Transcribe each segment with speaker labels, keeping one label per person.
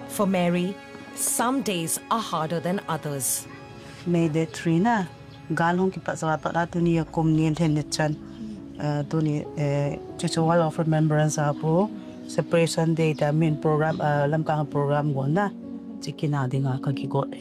Speaker 1: For Mary, some days are harder than others.
Speaker 2: May de trina galong ki pasapa na to niya communion chan to ni wall of remembrance apo separation day ta min program lam kang program go na chikina dinga ka ki go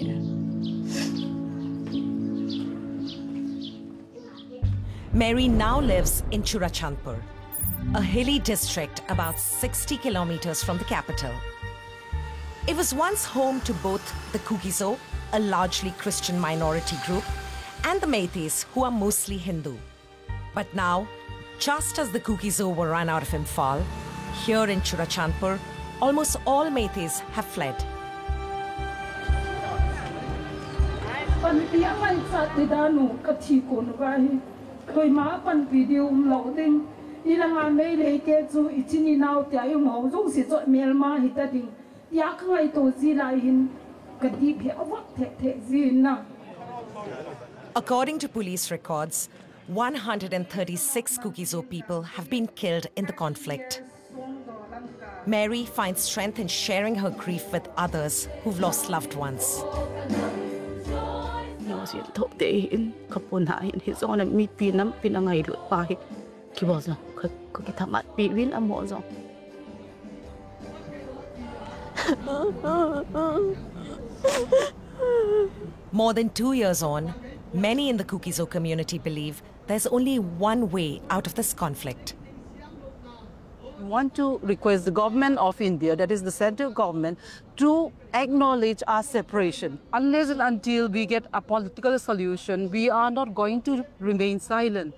Speaker 1: Mary now lives in Churachandpur, a hilly district about 60 kilometers from the capital. It was once home to both the Kuki-Zo, a largely Christian minority group, and the Meiteis, who are mostly Hindu. But now, just as the Kuki-Zo were run out of Imphal, here in Churachandpur, almost all Meiteis have fled. According to police records, 136 Kuki-Zo people have been killed in the conflict. Mary finds strength in sharing her grief with others who've lost loved ones. More than 2 years on, many in the Kuki-Zo community believe there's only one way out of this conflict.
Speaker 2: We want to request the government of India, that is the central government, to acknowledge our separation. Unless and until we get a political solution, we are not going to remain silent.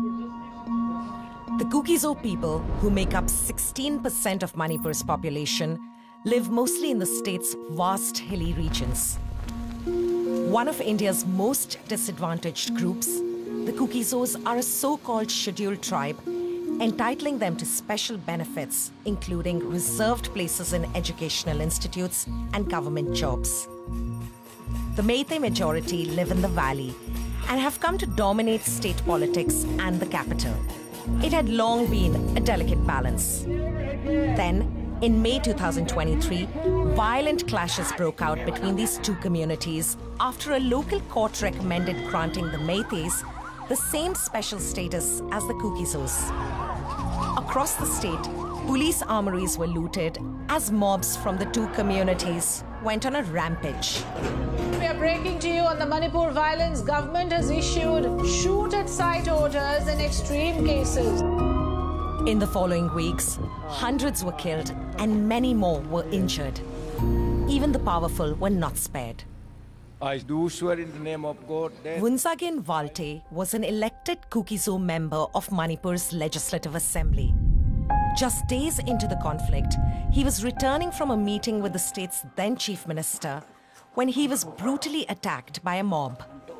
Speaker 1: The Kuki-Zo people, who make up 16% of Manipur's population, live mostly in the state's vast hilly regions. One of India's most disadvantaged groups, the Kuki-Zos are a so-called scheduled tribe, entitling them to special benefits, including reserved places in educational institutes and government jobs. The Meitei majority live in the valley and have come to dominate state politics and the capital. It had long been a delicate balance. Then, in May 2023, violent clashes broke out between these two communities after a local court recommended granting the Meiteis the same special status as the Kuki-Zos. Across the state, police armories were looted as mobs from the two communities went on a rampage.
Speaker 3: We are breaking to you on the Manipur violence. Government has issued shoot-at-sight orders in extreme cases.
Speaker 1: In the following weeks, hundreds were killed and many more were injured. Even the powerful were not spared.
Speaker 4: I do swear in the name of God that...
Speaker 1: Wunsagin Walte was an elected Kuki-Zo member of Manipur's Legislative Assembly. Just days into the conflict, he was returning from a meeting with the state's then Chief Minister when he was brutally attacked by a mob.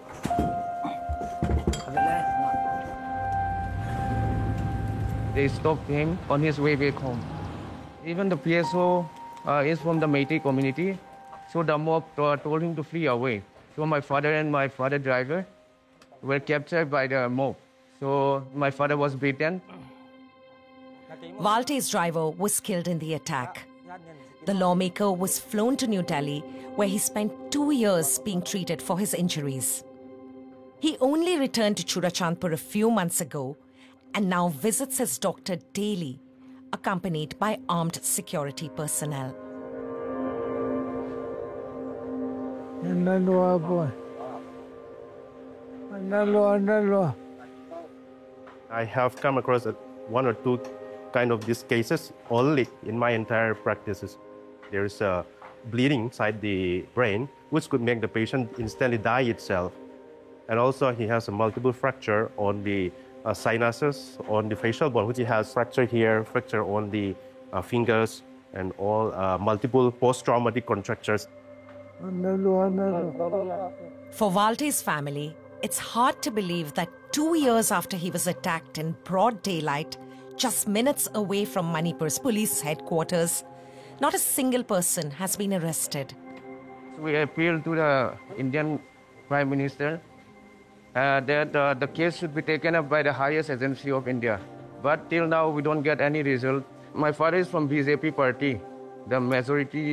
Speaker 5: They stopped him on his way back home. Even the PSO is from the Meitei community, so the mob told him to flee away. So my father and my father driver were captured by the mob. So my father was beaten.
Speaker 1: Walte's driver was killed in the attack. The lawmaker was flown to New Delhi, where he spent 2 years being treated for his injuries. He only returned to Churachandpur a few months ago and now visits his doctor daily, accompanied by armed security personnel.
Speaker 6: I have come across one or two kind of these cases only in my entire practices. There is a bleeding inside the brain, which could make the patient instantly die itself. And also he has a multiple fracture on the sinuses, on the facial bone, which he has fracture here, fracture on the fingers, and all multiple post-traumatic contractures.
Speaker 1: For Walte's family, it's hard to believe that 2 years after he was attacked in broad daylight, just minutes away from Manipur's police headquarters, not a single person has been arrested.
Speaker 5: We appeal to the Indian Prime Minister that the case should be taken up by the highest agency of India. But till now, we don't get any result. My father is from BJP party. The majority